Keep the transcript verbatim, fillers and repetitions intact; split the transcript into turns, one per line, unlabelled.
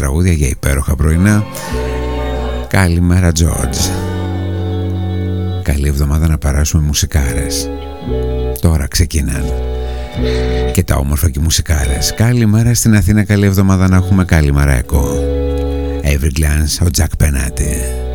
τραγούδια για υπέροχα πρωινά. Καλημέρα George. Καλή εβδομάδα να περάσουμε μουσικάρες. Τώρα ξεκινάνε και τα όμορφα και μουσικάρες. Καλημέρα στην Αθήνα, καλή εβδομάδα να έχουμε. Καλημέρα Εκό. Every Glance, ο Jack Penati.